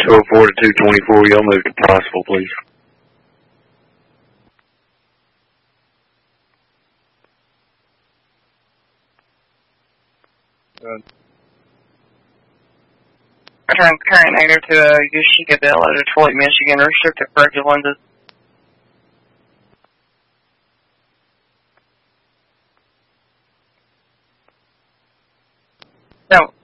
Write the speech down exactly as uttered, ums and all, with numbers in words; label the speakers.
Speaker 1: two oh four to two twenty-four, y'all move to Priceville, please.
Speaker 2: Good.
Speaker 3: Return current negative to uh, Ushigaville out of Detroit, Michigan. Restricted corrective lenses. No.